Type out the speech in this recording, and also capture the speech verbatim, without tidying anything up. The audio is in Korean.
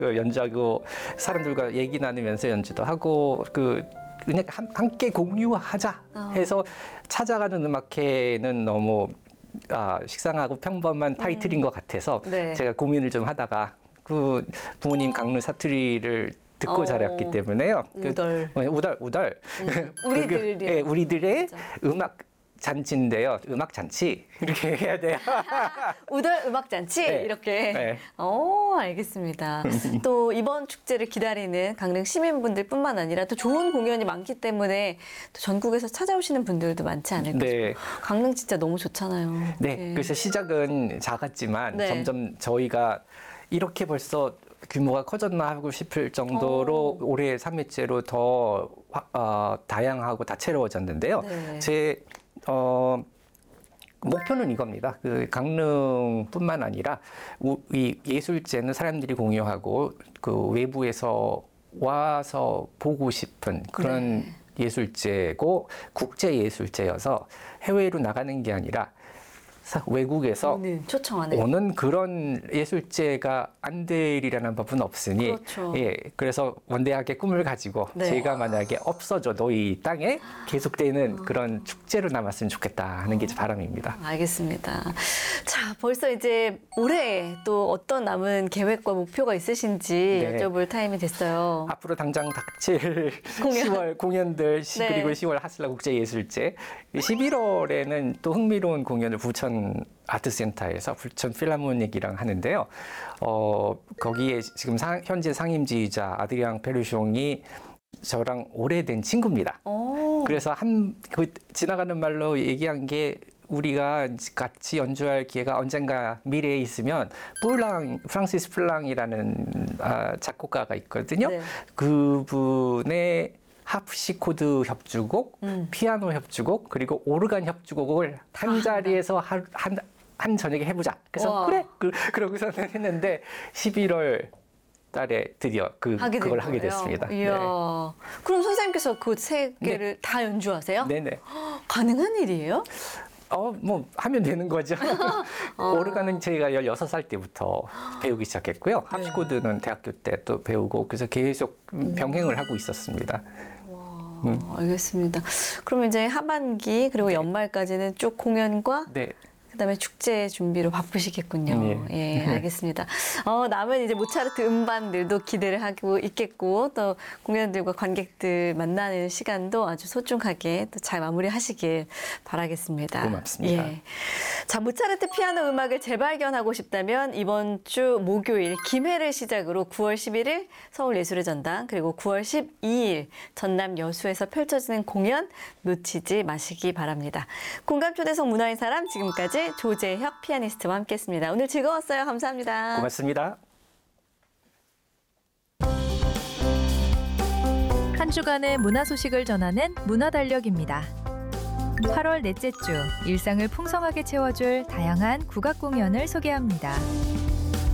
그 연주하고 사람들과 얘기 나누면서 연주도 하고 그 그냥 한, 함께 공유하자 해서 찾아가는 음악회는 너무 아, 식상하고 평범한 타이틀인 음. 것 같아서 네. 제가 고민을 좀 하다가 그 부모님 강릉 사투리를 듣고 어, 자랐기 때문에요. 우덜. 그, 우덜, 우덜. 음, 우리들이. 그, 예, 우리들의 맞아. 음악 잔치인데요. 음악 잔치 이렇게 해야 돼요. 우덜 음악 잔치 네. 이렇게. 네. 오, 알겠습니다. 또 이번 축제를 기다리는 강릉 시민분들뿐만 아니라 또 좋은 공연이 많기 때문에 또 전국에서 찾아오시는 분들도 많지 않을까 싶어요. 네. 강릉 진짜 너무 좋잖아요. 네. 네. 그래서 시작은 작았지만 네. 점점 저희가 이렇게 벌써 규모가 커졌나 하고 싶을 정도로 오. 올해 삼 회째로 더 어, 다양하고 다채로워졌는데요. 네. 제 어, 목표는 이겁니다. 그 강릉뿐만 아니라 이 예술제는 사람들이 공유하고 그 외부에서 와서 보고 싶은 그런 네. 예술제고 국제 예술제여서 해외로 나가는 게 아니라 외국에서 네, 초청하는 오는 그런 예술제가 안 되리라는 법은 없으니 그렇죠. 예, 그래서 원대하게 꿈을 가지고 네. 제가 만약에 없어져도 이 땅에 계속되는 어. 그런 축제로 남았으면 좋겠다 하는 게 제 바람입니다. 알겠습니다. 자, 벌써 이제 올해 또 어떤 남은 계획과 목표가 있으신지 네. 여쭤볼 타임이 됐어요. 앞으로 당장 닥칠 공연. 시월 공연들 네. 그리고 시월 하슬라 국제예술제 십일월에는 또 흥미로운 공연을 부천 아트센터에서 부천 필하모닉이랑 하는데요. 어, 거기에 지금 상, 현재 상임지휘자 아드리앙 페르숑이 저랑 오래된 친구입니다. 오. 그래서 한, 그 지나가는 말로 얘기한 게 우리가 같이 연주할 기회가 언젠가 미래에 있으면 플랑, 프랑시스 플랑이라는 아, 작곡가가 있거든요. 네. 그분의 하프시코드 협주곡, 음. 피아노 협주곡, 그리고 오르간 협주곡을 한 자리에서 한, 한, 한 저녁에 해보자. 그래서 와. 그래! 그, 그러고서는 했는데 십일월 달에 드디어 그, 하게 그걸 하게 됐습니다. 이야. 네. 그럼 선생님께서 그 세 개를 네. 다 연주하세요? 네네. 가능한 일이에요? 어, 뭐, 하면 되는 거죠. 어. 오르간은 제가 열여섯 살 때부터 배우기 시작했고요. 하프시코드는 대학교 때 또 배우고, 그래서 계속 병행을 하고 있었습니다. 와, 음. 알겠습니다. 그럼 이제 하반기, 그리고 네. 연말까지는 쭉 공연과 네. 그다음에 축제 준비로 바쁘시겠군요. 네. 예, 알겠습니다. 어, 남은 이제 모차르트 음반들도 기대를 하고 있겠고, 또 공연들과 관객들 만나는 시간도 아주 소중하게 또 잘 마무리하시길 바라겠습니다. 고맙습니다. 예. 자, 모차르트 피아노 음악을 재발견하고 싶다면 이번 주 목요일 김해를 시작으로 구월 십일일 서울예술의 전당, 그리고 구월 십이일 전남 여수에서 펼쳐지는 공연 놓치지 마시기 바랍니다. 공감초대석 문화의 사람, 지금까지 조재혁 피아니스트와 함께했습니다. 오늘 즐거웠어요. 감사합니다. 고맙습니다. 한 주간의 문화 소식을 전하는 문화달력입니다. 팔월 넷째 주 일상을 풍성하게 채워줄 다양한 국악 공연을 소개합니다.